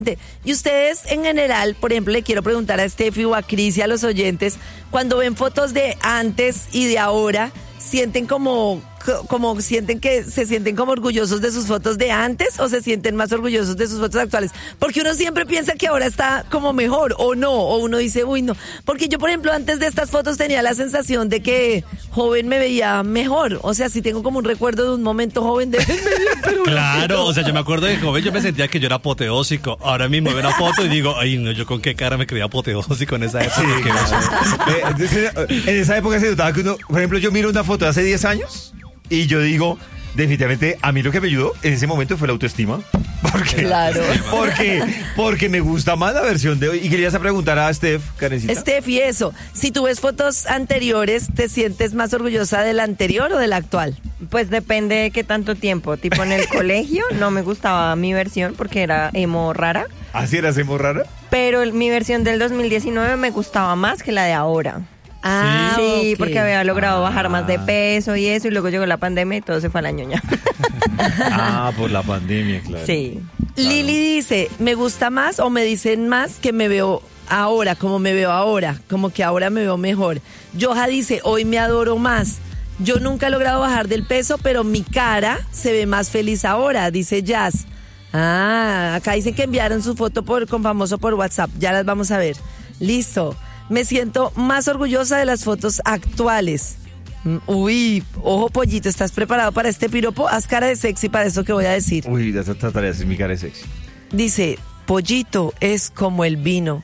Y ustedes en general, por ejemplo, le quiero preguntar a Steffi o a Cris y a los oyentes, cuando ven fotos de antes y de ahora, ¿sienten como sienten que se sienten como orgullosos de sus fotos de antes o se sienten más orgullosos de sus fotos actuales? Porque uno siempre piensa que ahora está como mejor o no, o uno dice, uy, no. Porque yo, por ejemplo, antes de estas fotos tenía la sensación de que joven me veía mejor. O sea, sí tengo como un recuerdo de un momento joven de pero claro, o sea, yo me acuerdo de joven, yo me sentía que yo era apoteósico. Ahora mismo veo una foto y digo, ay, no, yo con qué cara me creía apoteósico en esa época. Sí, en esa época se notaba que uno, por ejemplo, yo miro una foto de hace 10 años y yo digo, definitivamente, a mí lo que me ayudó en ese momento fue la autoestima. Claro. Porque me gusta más la versión de hoy. Y querías preguntar a Steph, Karencita. Steph, y eso, si tú ves fotos anteriores, ¿te sientes más orgullosa de la anterior o de la actual? Pues depende de qué tanto tiempo. Tipo en el colegio no me gustaba mi versión porque era emo rara. ¿Así eras emo rara? Pero mi versión del 2019 me gustaba más que la de ahora. Ah, sí, okay. Porque había logrado bajar más de peso y eso, y luego llegó la pandemia y todo se fue a la ñoña. Por la pandemia, claro. Sí. Claro. Lili dice, me gusta más o me dicen más que me veo ahora, como me veo ahora, como que ahora me veo mejor. Joja dice, hoy me adoro más. Yo nunca he logrado bajar del peso, pero mi cara se ve más feliz ahora, dice Jazz. Acá dicen que enviaron su foto con famoso por WhatsApp, ya las vamos a ver. Listo. Me siento más orgullosa de las fotos actuales. Uy, ojo pollito, ¿estás preparado para este piropo? Haz cara de sexy para eso que voy a decir. Uy, ya trataré de hacer mi cara de sexy. Dice, pollito es como el vino.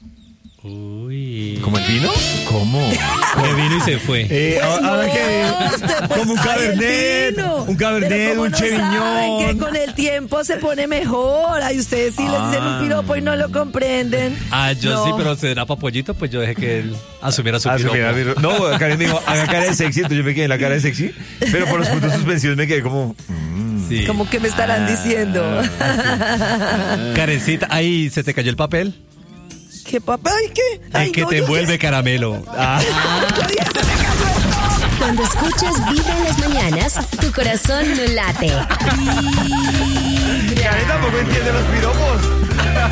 Uy. ¿Como el vino? ¿Cómo? Que vino y se fue. Ahora que como un cabernet, un cheviñón. Que con el tiempo se pone mejor. Ay, ustedes sí les dicen un piropo y no lo comprenden. Yo no. sí, pero se era para pollito, pues yo dejé que él asumiera su piropo. No, Karen me dijo, haga cara de sexy, entonces yo me quedé en la cara de sexy, pero por los puntos suspensivos me quedé como... Sí. Como que me estarán diciendo. Karencita, ahí se te cayó el papel. ¿Qué papá? ¿Ay, qué? Ay, el que te envuelve caramelo. Cuando escuchas Vibra en las mañanas, tu corazón no late. Karen tampoco entiende los piropos.